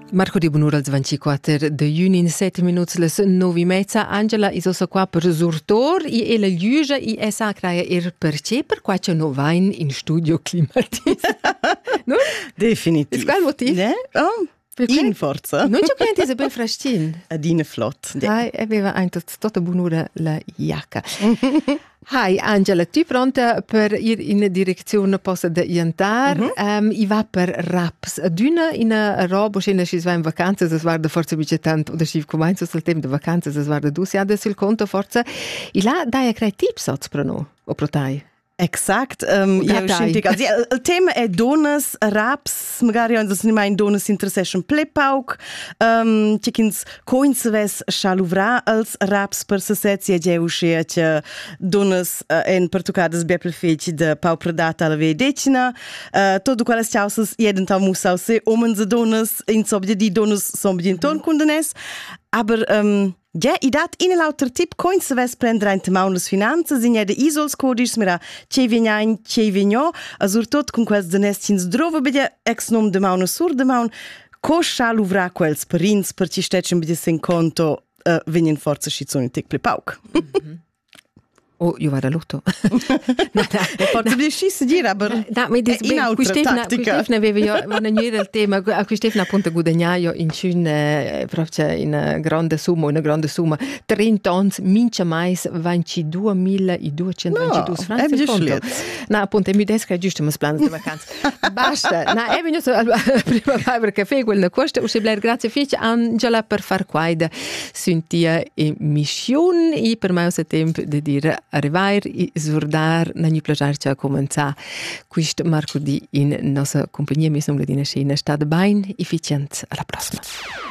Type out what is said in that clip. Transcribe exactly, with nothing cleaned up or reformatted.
Marco di Bonura al ventiquattro de giugno in sette minuti les nove e mezza. Angela is ossa qua per surtor e e la giugia e essa crea er perché per qua c'è no vain in studio climatizzato. No? Definitiv. Is qual motiv? Ne? Oh. In forza. Non c'è che Isabel Frastin. Adina flott. Dai, aveva anche tutta bonura la giacca. Hi Angela, tu pronta per ir in direzione posta da Iantar? Mm-hmm. um, I va per Raps. D'una in a roba scena si va in vacanze, se guarda forse bice tanto, da si comincia sul tempo di vacanze, se guarda du, si ha sul conto forza. I là dai a crei tips per no, o pro tai? Exakt, um, ja, also, ja, il tema è donas, raps, magari anche se non donas intersection plepauk, um, c'è chi coinseves shaluvra als raps per se sezia e geusce che donas uh, en pertucadas beppel feci de pau predata alla vedecina, uh, todo quales chausas jeden tau musau se omenze donas, in sobje di donas sombje in ton kundenes, aber um, ja, i dat in lauter tip coin se ves prendere in temaunas finanzas in jede isols codis mira che vignain che vigno azur tot con quels denestins drova bede ex nom de mauna sur de maun co shaluvra quels perins per ci stecen bede sen conto uh, venien forza schizoni tic plepauk. Mm-hmm. Oh, io vado a lutto. No, no, forse no. Sci dire, ma no, mi dis, in altra tattica. Qui aveva io, non era il tema, qui Stefano appunto guadagnaio in cune, proprio in una grande somma, una grande somma, trenta ons, mince mais, ventiduemiladuecentoventidue no, francs il conto. No, appunto, mi desca giusto ma plans di vacanze. Basta. No, è venuto prima Fiber Café, quella costa, usci bler grazie fice Angela per far quaida sentia emissione e per me è tempo di dire arrivare e svordare non gli piacerci a cominciare questo Marco di in nostra compagnia mi sono di scena state bene efficiente alla prossima.